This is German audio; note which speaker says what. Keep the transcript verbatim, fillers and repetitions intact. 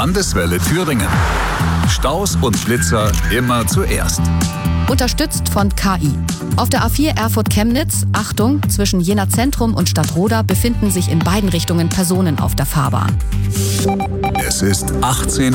Speaker 1: Landeswelle Thüringen. Staus und Blitzer immer zuerst.
Speaker 2: Unterstützt von K I. Auf der A vier Erfurt-Chemnitz, Achtung, zwischen Jena Zentrum und Stadtroda befinden sich in beiden Richtungen Personen auf der Fahrbahn.
Speaker 1: Es ist achtzehn